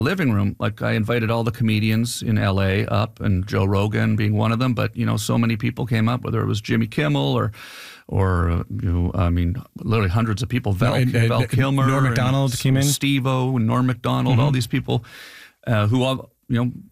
living room. Like I invited all the comedians in LA up, and Joe Rogan being one of them. But so many people came up, whether it was Jimmy Kimmel or literally hundreds of people. Val Kilmer, Norm Macdonald came in. Steve-O and Norm Macdonald, all these people who all